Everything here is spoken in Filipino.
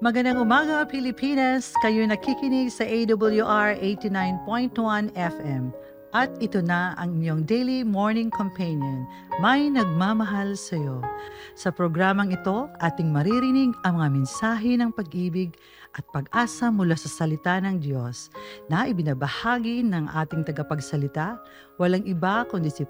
Magandang umaga, Pilipinas! Kayo nakikinig sa AWR 89.1 FM. At ito na ang inyong Daily Morning Companion, May Nagmamahal Sa'yo. Sa programang ito, ating maririnig ang mga mensahe ng pag-ibig at pag-asa mula sa salita ng Diyos na ibinabahagi ng ating tagapagsalita, walang iba kundi si